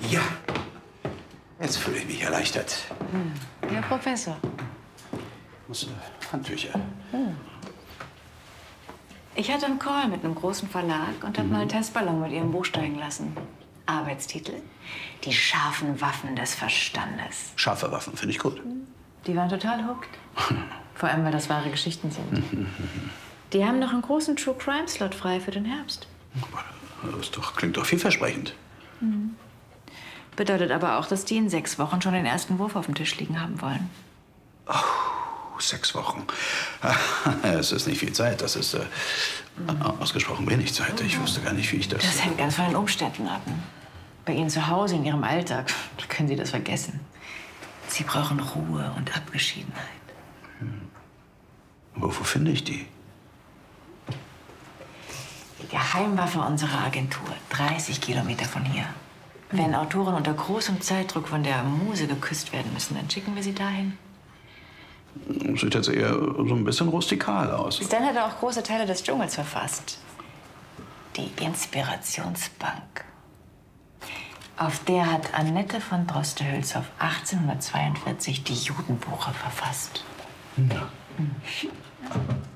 Ja, jetzt fühle ich mich erleichtert. Herr Professor. Muss Handtücher. Ich hatte einen Call mit einem großen Verlag und habe mal einen Testballon mit Ihrem Buch steigen lassen. Arbeitstitel: Die scharfen Waffen des Verstandes. Scharfe Waffen, finde ich gut. Die waren total hooked. Vor allem, weil das wahre Geschichten sind. Die haben noch einen großen True-Crime-Slot frei für den Herbst. Klingt doch vielversprechend. Bedeutet aber auch, dass die in 6 Wochen schon den ersten Wurf auf dem Tisch liegen haben wollen. 6 Wochen. Es ist nicht viel Zeit. Das ist ausgesprochen wenig Zeit. Ich wüsste gar nicht, wie ich das... Das hängt ganz von den Umständen ab. Bei Ihnen zu Hause, in Ihrem Alltag, können Sie das vergessen. Sie brauchen Ruhe und Abgeschiedenheit. Wo finde ich die? Die Geheimwaffe unserer Agentur, 30 Kilometer von hier. Wenn Autoren unter großem Zeitdruck von der Muse geküsst werden müssen, dann schicken wir sie dahin. Sieht jetzt eher so ein bisschen rustikal aus. Stan hat auch große Teile des Dschungels verfasst. Die Inspirationsbank. Auf der hat Annette von Droste-Hülshoff 1842 die Judenbuche verfasst. Ja.